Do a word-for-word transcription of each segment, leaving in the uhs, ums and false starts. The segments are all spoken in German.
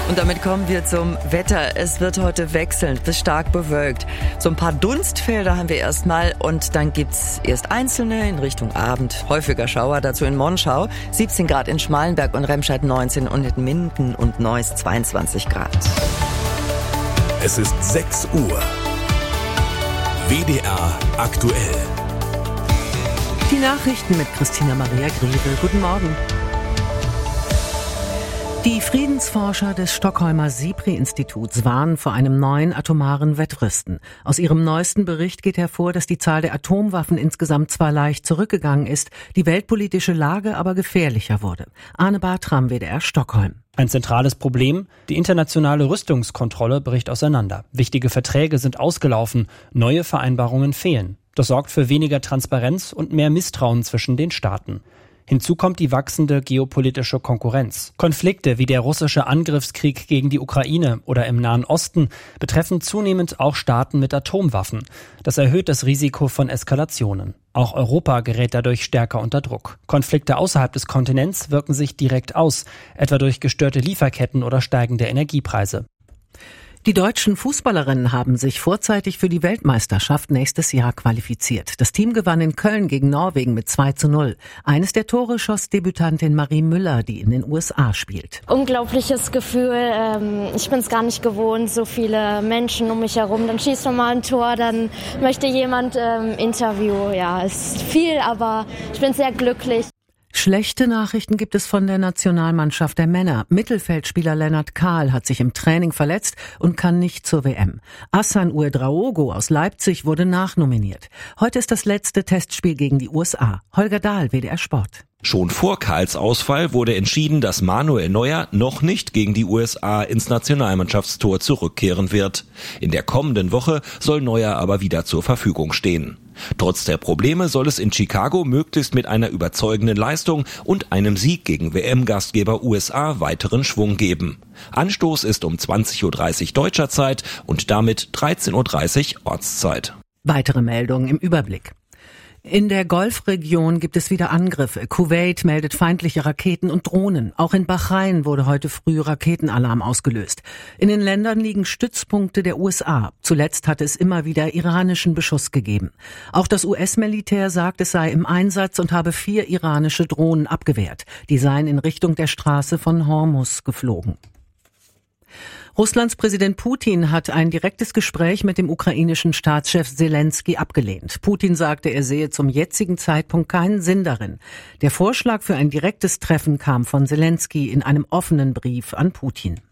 Und damit kommen wir zum Wetter. Es wird heute wechselnd bis stark bewölkt. So ein paar Dunstfelder haben wir erstmal und dann gibt's erst einzelne in Richtung Abend. Häufiger Schauer, dazu in Monschau. siebzehn Grad in Schmalenberg und Remscheid neunzehn und in Minden und Neuss zweiundzwanzig Grad. Es ist sechs Uhr. W D R aktuell. Die Nachrichten mit Christina Maria Greve. Guten Morgen. Die Friedensforscher des Stockholmer SIPRI-Instituts warnen vor einem neuen atomaren Wettrüsten. Aus ihrem neuesten Bericht geht hervor, dass die Zahl der Atomwaffen insgesamt zwar leicht zurückgegangen ist, die weltpolitische Lage aber gefährlicher wurde. Arne Bartram, W D R Stockholm. Ein zentrales Problem, die internationale Rüstungskontrolle bricht auseinander. Wichtige Verträge sind ausgelaufen, neue Vereinbarungen fehlen. Das sorgt für weniger Transparenz und mehr Misstrauen zwischen den Staaten. Hinzu kommt die wachsende geopolitische Konkurrenz. Konflikte wie der russische Angriffskrieg gegen die Ukraine oder im Nahen Osten betreffen zunehmend auch Staaten mit Atomwaffen. Das erhöht das Risiko von Eskalationen. Auch Europa gerät dadurch stärker unter Druck. Konflikte außerhalb des Kontinents wirken sich direkt aus, etwa durch gestörte Lieferketten oder steigende Energiepreise. Die deutschen Fußballerinnen haben sich vorzeitig für die Weltmeisterschaft nächstes Jahr qualifiziert. Das Team gewann in Köln gegen Norwegen mit zwei zu null. Eines der Tore schoss Debütantin Marie Müller, die in den U S A spielt. Unglaubliches Gefühl. Ich bin es gar nicht gewohnt, so viele Menschen um mich herum. Dann schießt man mal ein Tor, dann möchte jemand ähm, Interview. Ja, es ist viel, aber ich bin sehr glücklich. Schlechte Nachrichten gibt es von der Nationalmannschaft der Männer. Mittelfeldspieler Lennart Kahl hat sich im Training verletzt und kann nicht zur W M. Hassan Ouedraogo aus Leipzig wurde nachnominiert. Heute ist das letzte Testspiel gegen die U S A. Holger Dahl, W D R Sport. Schon vor Kahls Ausfall wurde entschieden, dass Manuel Neuer noch nicht gegen die U S A ins Nationalmannschaftstor zurückkehren wird. In der kommenden Woche soll Neuer aber wieder zur Verfügung stehen. Trotz der Probleme soll es in Chicago möglichst mit einer überzeugenden Leistung und einem Sieg gegen W M-Gastgeber U S A weiteren Schwung geben. Anstoß ist um zwanzig Uhr dreißig deutscher Zeit und damit dreizehn Uhr dreißig Ortszeit. Weitere Meldungen im Überblick. In der Golfregion gibt es wieder Angriffe. Kuwait meldet feindliche Raketen und Drohnen. Auch in Bahrain wurde heute früh Raketenalarm ausgelöst. In den Ländern liegen Stützpunkte der U S A. Zuletzt hatte es immer wieder iranischen Beschuss gegeben. Auch das U S-Militär sagt, es sei im Einsatz und habe vier iranische Drohnen abgewehrt. Die seien in Richtung der Straße von Hormuz geflogen. Russlands Präsident Putin hat ein direktes Gespräch mit dem ukrainischen Staatschef Selensky abgelehnt. Putin sagte, er sehe zum jetzigen Zeitpunkt keinen Sinn darin. Der Vorschlag für ein direktes Treffen kam von Selensky in einem offenen Brief an Putin.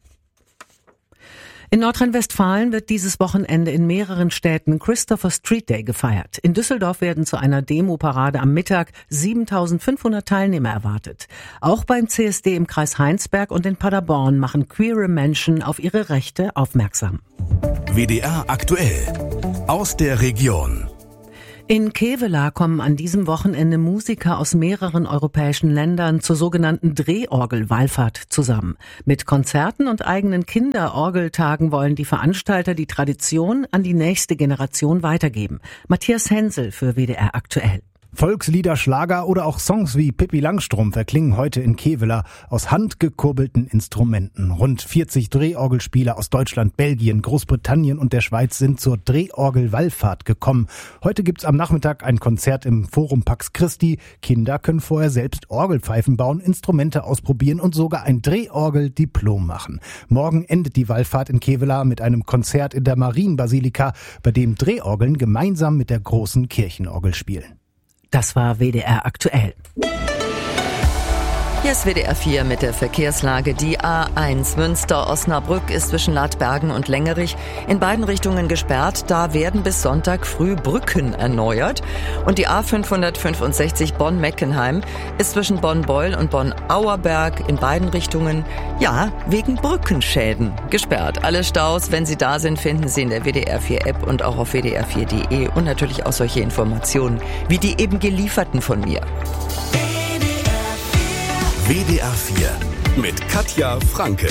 In Nordrhein-Westfalen wird dieses Wochenende in mehreren Städten Christopher Street Day gefeiert. In Düsseldorf werden zu einer Demoparade am Mittag siebentausendfünfhundert Teilnehmer erwartet. Auch beim C S D im Kreis Heinsberg und in Paderborn machen queere Menschen auf ihre Rechte aufmerksam. W D R aktuell. Aus der Region. In Kevela kommen an diesem Wochenende Musiker aus mehreren europäischen Ländern zur sogenannten Drehorgel-Wallfahrt zusammen. Mit Konzerten und eigenen Kinderorgeltagen wollen die Veranstalter die Tradition an die nächste Generation weitergeben. Matthias Hensel für W D R aktuell. Volkslieder, Schlager oder auch Songs wie Pippi Langstrumpf erklingen heute in Kevela aus handgekurbelten Instrumenten. Rund vierzig Drehorgelspieler aus Deutschland, Belgien, Großbritannien und der Schweiz sind zur Drehorgel-Wallfahrt gekommen. Heute gibt's am Nachmittag ein Konzert im Forum Pax Christi. Kinder können vorher selbst Orgelpfeifen bauen, Instrumente ausprobieren und sogar ein Drehorgel-Diplom machen. Morgen endet die Wallfahrt in Kevela mit einem Konzert in der Marienbasilika, bei dem Drehorgeln gemeinsam mit der großen Kirchenorgel spielen. Das war W D R aktuell. Hier ist W D R vier mit der Verkehrslage. Die A eins Münster-Osnabrück ist zwischen Ladbergen und Längerich in beiden Richtungen gesperrt. Da werden bis Sonntag früh Brücken erneuert. Und die A fünfhundertfünfundsechzig Bonn-Meckenheim ist zwischen Bonn-Beul und Bonn-Auerberg in beiden Richtungen, ja, wegen Brückenschäden gesperrt. Alle Staus, wenn sie da sind, finden Sie in der W D R vier App und auch auf W D R vier Punkt de und natürlich auch solche Informationen wie die eben gelieferten von mir. W D R vier mit Katja Franke.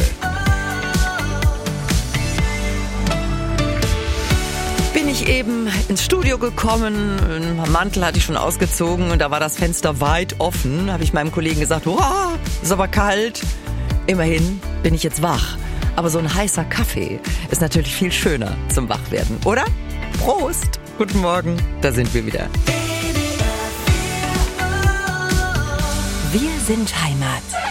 Bin ich eben ins Studio gekommen, einen Mantel hatte ich schon ausgezogen und da war das Fenster weit offen. Habe ich meinem Kollegen gesagt, wow, ist aber kalt. Immerhin bin ich jetzt wach. Aber so ein heißer Kaffee ist natürlich viel schöner zum Wachwerden, oder? Prost! Guten Morgen, da sind wir wieder. Wir sind Heimat.